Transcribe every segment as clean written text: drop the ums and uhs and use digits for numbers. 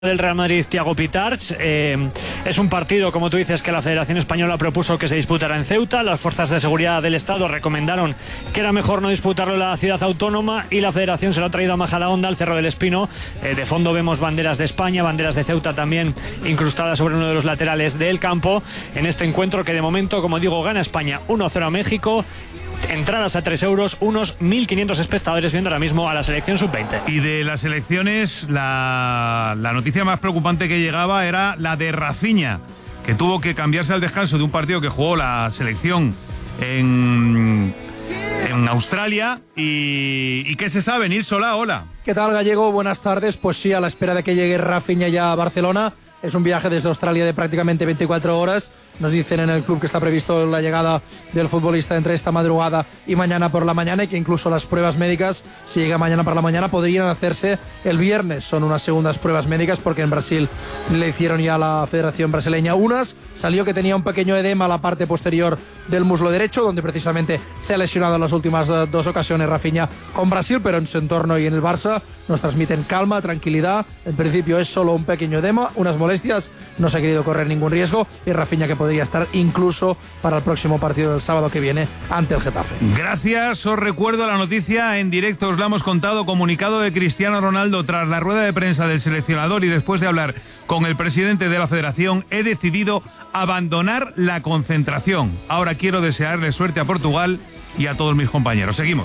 del Real Madrid, Thiago Pitarch. Es un partido, como tú dices, que la Federación Española propuso que se disputara en Ceuta. Las fuerzas de seguridad del Estado recomendaron que era mejor no disputarlo en la ciudad autónoma y la Federación se lo ha traído a Majadahonda, al Cerro del Espino. De fondo vemos banderas de España, banderas de Ceuta también incrustadas sobre uno de los laterales del campo. En este encuentro que de momento, como digo, gana España 1-0 a México. Entradas a 3 euros, unos 1.500 espectadores viendo ahora mismo a la selección sub-20. Y de las elecciones, la noticia más preocupante que llegaba era la de Rafinha, que tuvo que cambiarse al descanso de un partido que jugó la selección en Australia. ¿Y qué se sabe? Nil Solá, hola. ¿Qué tal, Gallego? Buenas tardes. Pues sí, a la espera de que llegue Rafinha ya a Barcelona. Es un viaje desde Australia de prácticamente 24 horas. Nos dicen en el club que está previsto la llegada del futbolista entre esta madrugada y mañana por la mañana, y que incluso las pruebas médicas, si llega mañana por la mañana, podrían hacerse el viernes. Son unas segundas pruebas médicas porque en Brasil le hicieron ya a la Federación Brasileña unas. Salió que tenía un pequeño edema a la parte posterior del muslo derecho, donde precisamente se ha lesionado en las últimas dos ocasiones Rafinha con Brasil, pero en su entorno y en el Barça nos transmiten calma, tranquilidad. En principio es solo un pequeño edema, unas molestias, no se ha querido correr ningún riesgo, y Rafinha que podría estar incluso para el próximo partido del sábado que viene ante el Getafe. Gracias, os recuerdo la noticia en directo, os la hemos contado. Comunicado de Cristiano Ronaldo tras la rueda de prensa del seleccionador y después de hablar con el presidente de la Federación: he decidido abandonar la concentración. Ahora quiero desearle suerte a Portugal y a todos mis compañeros. Seguimos.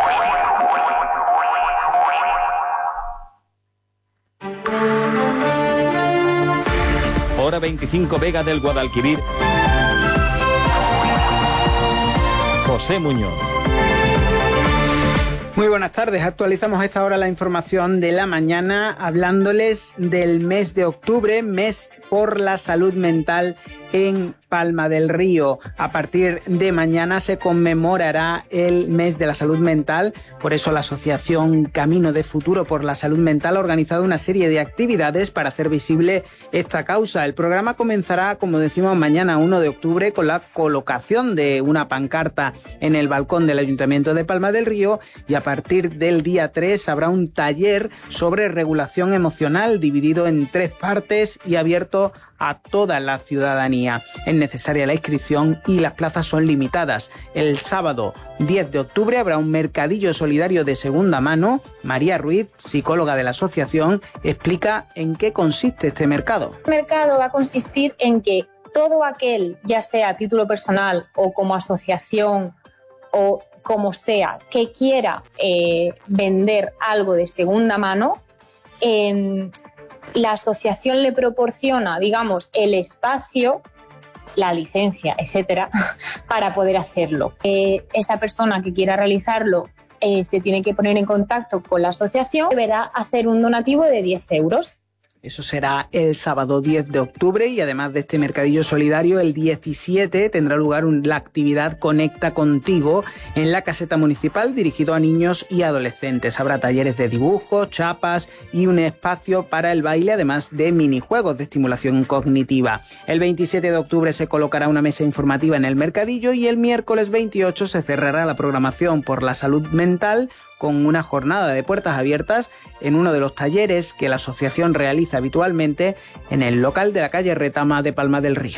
Hora 25, Vega del Guadalquivir. José Muñoz. Muy buenas tardes, actualizamos a esta hora la información de la mañana hablándoles del mes de octubre, mes por la salud mental en Palma del Río. A partir de mañana se conmemorará el mes de la salud mental, por eso la Asociación Camino de Futuro por la Salud Mental ha organizado una serie de actividades para hacer visible esta causa. El programa comenzará, como decimos, mañana 1 de octubre con la colocación de una pancarta en el balcón del Ayuntamiento de Palma del Río, y a partir del día 3 habrá un taller sobre regulación emocional dividido en 3 partes y abierto a toda la ciudadanía. Es necesaria la inscripción y las plazas son limitadas. El sábado 10 de octubre habrá un mercadillo solidario de segunda mano. María Ruiz, psicóloga de la asociación, explica en qué consiste este mercado. El mercado va a consistir en que todo aquel, ya sea a título personal o como asociación o como sea, que quiera vender algo de segunda mano, la asociación le proporciona, digamos, el espacio, la licencia, etcétera, para poder hacerlo. Esa persona que quiera realizarlo se tiene que poner en contacto con la asociación, deberá hacer un donativo de 10 euros. Eso será el sábado 10 de octubre y además de este mercadillo solidario, el 17 tendrá lugar la actividad Conecta Contigo en la caseta municipal dirigido a niños y adolescentes. Habrá talleres de dibujo, chapas y un espacio para el baile, además de minijuegos de estimulación cognitiva. El 27 de octubre se colocará una mesa informativa en el mercadillo y el miércoles 28 se cerrará la programación por la salud mental con una jornada de puertas abiertas en uno de los talleres que la asociación realiza habitualmente en el local de la calle Retama de Palma del Río.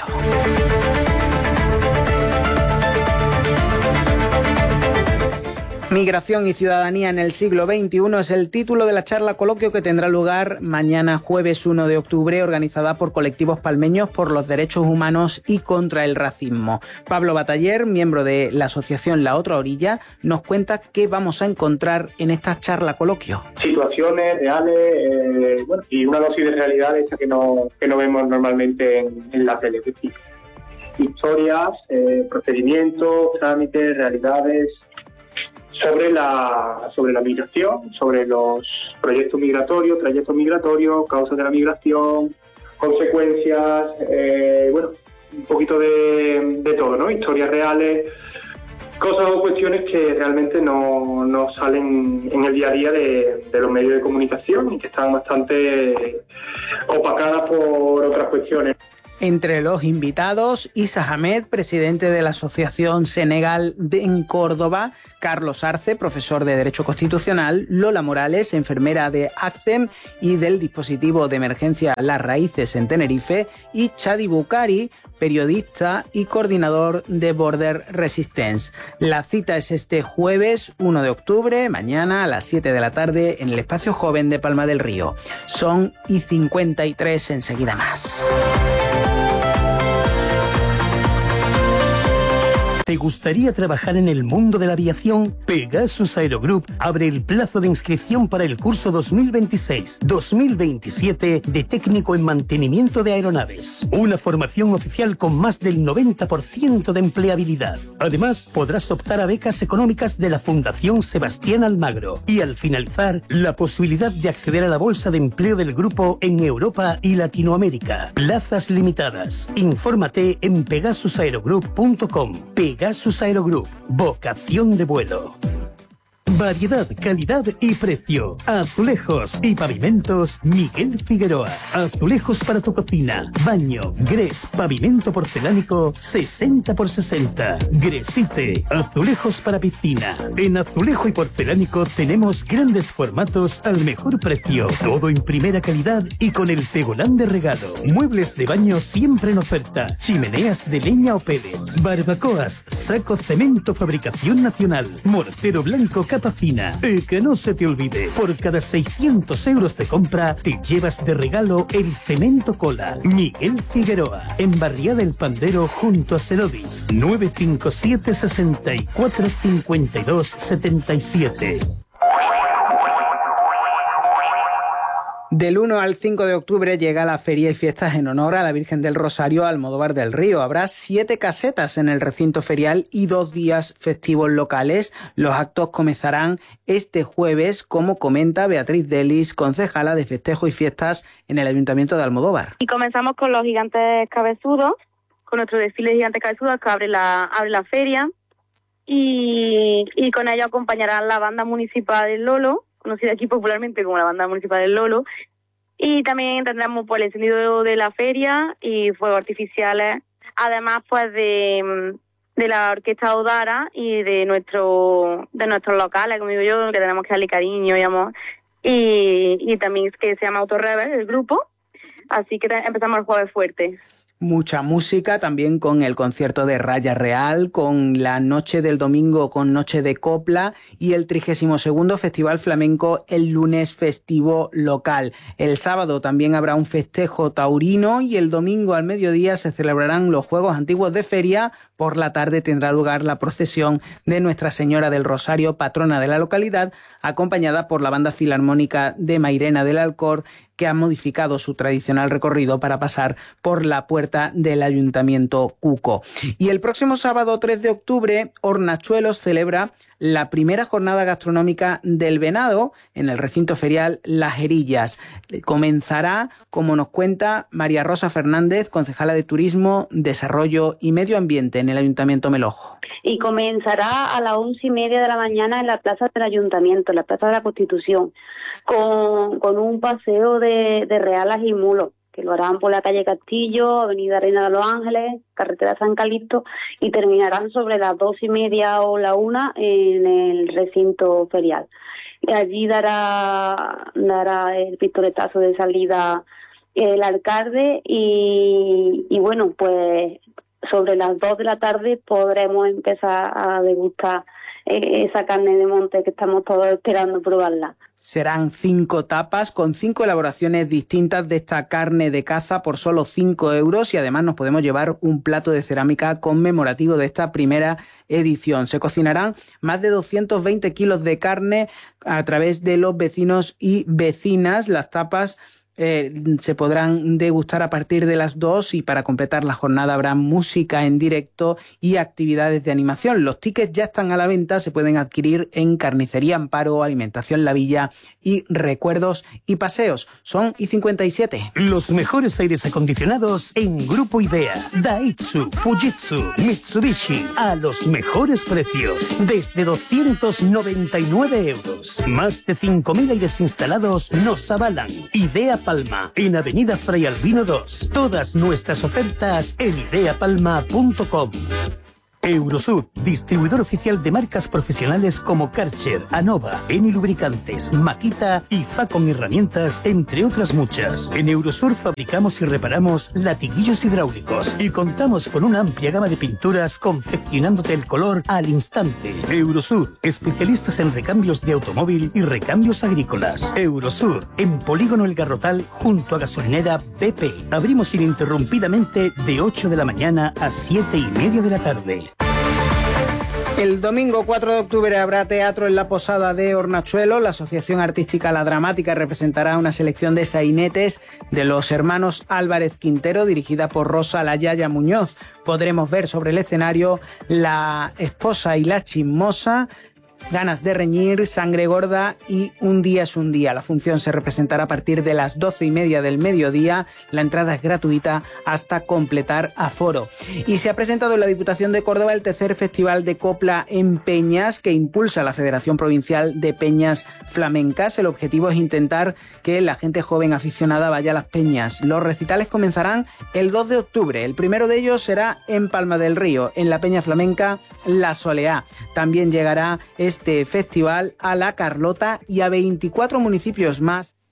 Migración y ciudadanía en el siglo XXI es el título de la charla coloquio que tendrá lugar mañana jueves 1 de octubre, organizada por colectivos palmeños por los derechos humanos y contra el racismo. Pablo Bataller, miembro de la asociación La Otra Orilla, nos cuenta qué vamos a encontrar en esta charla coloquio. Situaciones reales, y una dosis de realidad esta que no vemos normalmente en la tele. Es decir, historias, procedimientos, trámites, realidades sobre la migración, sobre los proyectos migratorios, trayectos migratorios, causas de la migración, consecuencias, un poquito de todo, ¿no? Historias reales, cosas o cuestiones que realmente no salen en el día a día de los medios de comunicación y que están bastante opacadas por otras cuestiones. Entre los invitados, Issa Ahmed, presidente de la Asociación Senegal en Córdoba, Carlos Arce, profesor de Derecho Constitucional, Lola Morales, enfermera de ACCEM y del dispositivo de emergencia Las Raíces en Tenerife, y Chadi Bucari, periodista y coordinador de Border Resistance. La cita es este jueves 1 de octubre, mañana a las 7 de la tarde, en el Espacio Joven de Palma del Río. Son y 53, enseguida más. ¿Te gustaría trabajar en el mundo de la aviación? Pegasus Aerogroup abre el plazo de inscripción para el curso 2026-2027 de técnico en mantenimiento de aeronaves. Una formación oficial con más del 90% de empleabilidad. Además, podrás optar a becas económicas de la Fundación Sebastián Almagro y al finalizar, la posibilidad de acceder a la bolsa de empleo del grupo en Europa y Latinoamérica. Plazas limitadas. Infórmate en pegasusaerogroup.com. Pegasus Aerogroup, vocación de vuelo. Variedad, calidad y precio. Azulejos y pavimentos Miguel Figueroa. Azulejos para tu cocina, baño, gres, pavimento porcelánico 60x60. Gresite, azulejos para piscina. En azulejo y porcelánico tenemos grandes formatos al mejor precio. Todo en primera calidad y con el tegolán de regalo. Muebles de baño siempre en oferta. Chimeneas de leña o pellet. Barbacoas, saco cemento fabricación nacional. Mortero blanco capa fina. Que no se te olvide, por cada 600 euros de compra te llevas de regalo el cemento cola. Miguel Figueroa, en Barriada El Pandero junto a Cerodis. 957 64 52 77. Del 1 al 5 de octubre llega la feria y fiestas en honor a la Virgen del Rosario Almodóvar del Río. Habrá 7 casetas en el recinto ferial y 2 días festivos locales. Los actos comenzarán este jueves, como comenta Beatriz Delis, concejala de Festejo y Fiestas en el Ayuntamiento de Almodóvar. Y comenzamos con los gigantes cabezudos, con nuestro desfile de gigantes cabezudos que abre la feria. Y con ello acompañarán la banda municipal del Lolo, conocida aquí popularmente como la banda municipal del Lolo, y también tendremos pues el encendido de la feria y fuegos artificiales, además pues de la orquesta Odara y de nuestros locales, como digo yo, que tenemos que darle cariño y amor, y también que se llama Autorebel, el grupo, así que empezamos el jueves fuerte. Mucha música, también con el concierto de Raya Real, con la noche del domingo con Noche de Copla y el 32º Festival Flamenco el lunes festivo local. El sábado también habrá un festejo taurino y el domingo al mediodía se celebrarán los Juegos Antiguos de Feria. Por la tarde tendrá lugar la procesión de Nuestra Señora del Rosario, patrona de la localidad, acompañada por la Banda Filarmónica de Mairena del Alcor, que ha modificado su tradicional recorrido para pasar por la puerta del Ayuntamiento Cuco. Y el próximo sábado 3 de octubre, Hornachuelos celebra la primera jornada gastronómica del venado en el recinto ferial Las Herillas. Comenzará, como nos cuenta María Rosa Fernández, concejala de Turismo, Desarrollo y Medio Ambiente en el Ayuntamiento Melojo. Y comenzará a las 11:30 de la mañana en la plaza del Ayuntamiento, en la plaza de la Constitución, con un paseo de realas y mulos, que lo harán por la calle Castillo, avenida Reina de los Ángeles, carretera San Calixto, y terminarán sobre las 2:30 o la 1 en el recinto ferial. Y allí dará el pistoletazo de salida el alcalde y bueno, pues sobre las 2 de la tarde podremos empezar a degustar esa carne de monte que estamos todos esperando probarla. Serán 5 tapas con 5 elaboraciones distintas de esta carne de caza por solo 5 euros y además nos podemos llevar un plato de cerámica conmemorativo de esta primera edición. Se cocinarán más de 220 kilos de carne a través de los vecinos y vecinas. Las tapas se podrán degustar a partir de las 2 y para completar la jornada habrá música en directo y actividades de animación. Los tickets ya están a la venta, se pueden adquirir en Carnicería Amparo, Alimentación La Villa y Recuerdos y Paseos. Son y 57. Los mejores aires acondicionados en Grupo Idea. Daihatsu, Fujitsu, Mitsubishi, a los mejores precios, desde 299 euros. Más de 5.000 aires instalados nos avalan. Idea.es. Palma, en Avenida Fray Albino 2. Todas nuestras ofertas en ideapalma.com. Eurosur, distribuidor oficial de marcas profesionales como Karcher, Anova, Eni Lubricantes, Makita y Facon Herramientas, entre otras muchas. En Eurosur fabricamos y reparamos latiguillos hidráulicos y contamos con una amplia gama de pinturas confeccionándote el color al instante. Eurosur, especialistas en recambios de automóvil y recambios agrícolas. Eurosur, en Polígono El Garrotal, junto a gasolinera BP. Abrimos ininterrumpidamente de 8 de la mañana a 7:30 de la tarde. El domingo 4 de octubre habrá teatro en la Posada de Hornachuelo. La Asociación Artística La Dramática representará una selección de sainetes de los hermanos Álvarez Quintero, dirigida por Rosa La Yaya Muñoz. Podremos ver sobre el escenario La Esposa y la Chismosa, Ganas de reñir, Sangre gorda y Un día es un día. La función se representará a partir de las 12:30 del mediodía. La entrada es gratuita hasta completar aforo. Y se ha presentado en la Diputación de Córdoba el tercer Festival de Copla en Peñas que impulsa la Federación Provincial de Peñas Flamencas. El objetivo es intentar que la gente joven aficionada vaya a las peñas. Los recitales comenzarán el 2 de octubre. El primero de ellos será en Palma del Río, en la Peña Flamenca La Soleá. También llegará este festival a La Carlota y a 24 municipios más